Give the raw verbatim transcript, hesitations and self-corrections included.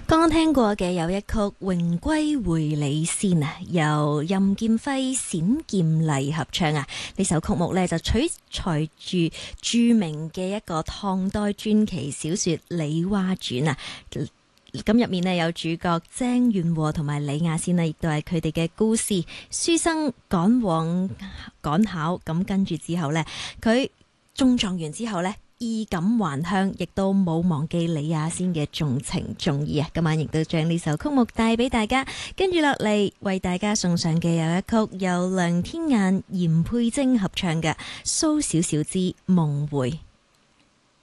剛剛聽過嘅有一曲《榮歸會理先》啊，由任劍輝、冼劍麗合唱啊。呢首曲目呢，就取材住著名嘅一個唐代傳奇小說《李娃傳》啊。咁入面呢，有主角鄭元和同埋李亞仙呢，亦都係佢哋嘅故事。書生趕往趕考，咁跟住之後呢，佢中狀元之後呢，衣錦還鄉，亦都冇忘記李亞仙嘅重情重義啊！今晚亦都將呢首曲目帶俾大家，跟住落嚟為大家送上嘅有一曲由梁天雁、嚴佩貞合唱嘅《蘇小小之夢回》。